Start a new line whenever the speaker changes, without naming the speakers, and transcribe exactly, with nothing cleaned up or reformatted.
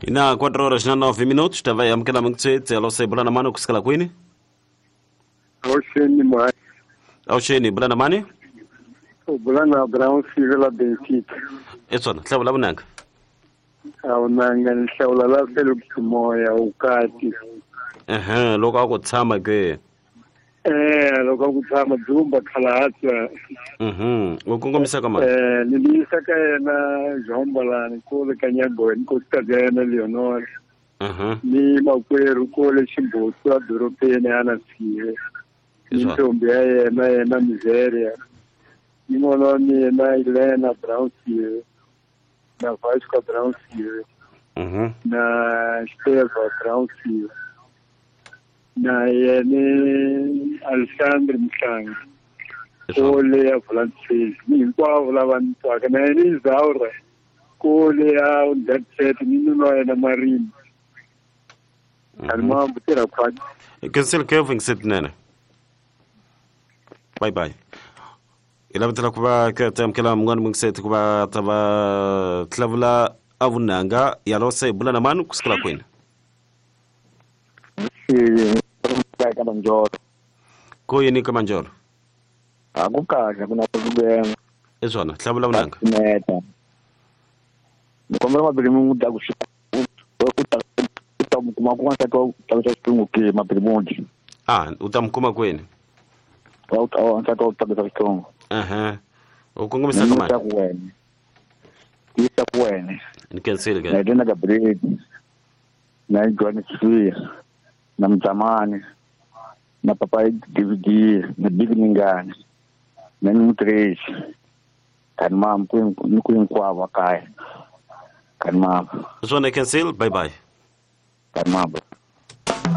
Ina quatro horas na nove minutos, estava a mekana mengtse alo sai bulana mano kuskala kwini.
Osheni mai.
Osheni bulana mani?
O bulana Brown Civil Benfica.
Esona, tlabula bunanga.
Awunanga nhlawula la felu kumoya ukati.
Eh, loko akutshama ke.
Eh, loko akutshama dzumba khalatsa.
Mhm, ukungomisa kama.
Eh, nilisa ka yena Jombalani ko le Kanyagwe ko Stadena Leonor.
Mhm.
Ni makweru ko le Chimbotso doropeni ana siye. Intombi ya yena yena miseria. Imono ni na Elena Brown siye. Na Vasco Brown siye.
Mhm.
Na Steva Brown siye. Na yene Alexandre Mhlanga. Kole ya Francis hinkwavo lava ni twaka na yena Izaura kole ya undetset minuno yena Marini almambo tira kwani
Cancel Kevin Sitnene. Bye bye. Ila batala kuba katam kala mngwan mungset kuba taba tlavula avunanga yalo sai bulana manu kuskala kwini.
Eh, kama njoro.
Ko yini kama njoro.
Akukahle kuna kubena.
Esona, tlavula unanga.
Neta. Ngombela mabili mungu dakushika. Utamkuma kwa sababu utakushungu ke mabili mungu.
Ah, utamkuma kwini.
Au au anataka utakushungu.
Aha. Ukungomisa kama.
Nitakuwene. Nitakuwene.
Ni cancel ke.
Na tena Gabriel. Na Joan Sifia. Na mtamani. Na papa D V D, na Big Ningani. Na nutrês, kan mam kuin kuin kwa wakai, kan mam.
Zona cancel, bye bye.
Kan mam.